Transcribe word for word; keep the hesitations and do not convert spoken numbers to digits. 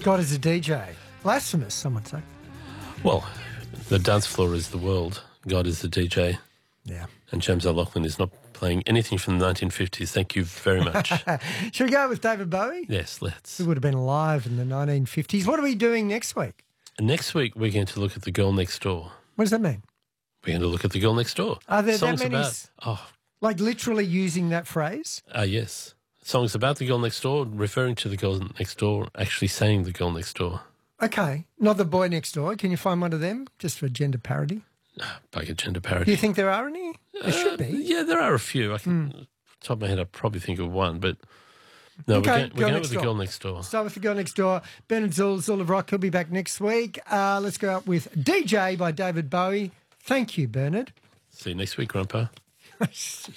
God is a D J. Blasphemous, some would say. Well, the dance floor is the world. God is the D J. Yeah. And James O'Loughlin is not playing anything from the nineteen fifties. Thank you very much. Should we go with David Bowie? Yes, let's. He would have been alive in the nineteen fifties. What are we doing next week? Next week, we're going to look at The Girl Next Door. What does that mean? We're going to look at The Girl Next Door. Are there Songs that many? about, s- oh, Like literally using that phrase? uh, yes. Songs about the girl next door, referring to the girl next door, actually saying the girl next door. Okay. Not the boy next door. Can you find one of them just for gender parody? Like a gender Do parody. you think there are any? There should Uh, be. Yeah, there are a few. I can, mm. top of my head, I probably think of one, but no, Okay, we're going, Girl we're going Next with the Door. girl next door. Start with the girl next door. Bernard Zool, Zool of Rock. He'll be back next week. Uh, let's go up with D J by David Bowie. Thank you, Bernard. See you next week, Grandpa.